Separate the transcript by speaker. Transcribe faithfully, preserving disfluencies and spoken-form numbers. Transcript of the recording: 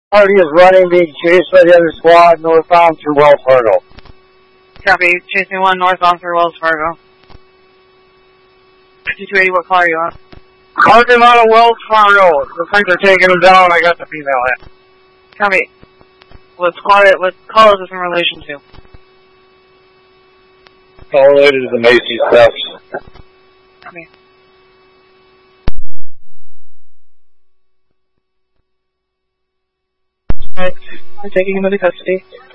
Speaker 1: Party is running, being chased by the other squad northbound through Wells Fargo.
Speaker 2: Copy. Chasing one northbound through Wells Fargo. fifty-two eighty, what car are you on?
Speaker 1: Parking lot of Wells Fargo. The things are taking them down. I got the female hit.
Speaker 2: Copy. What squad, what call is this in relation to?
Speaker 1: All related to the Macy's thefts.
Speaker 2: Copy. Alright, we're taking him into custody.